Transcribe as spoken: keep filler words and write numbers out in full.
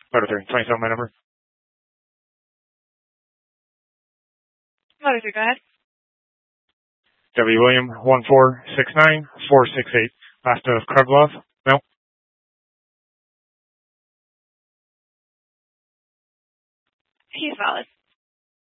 Motor three, twenty-seven, my number. Motor three, go ahead. W. William, one four six nine four six eight. Last of Krevlov. No. He's valid.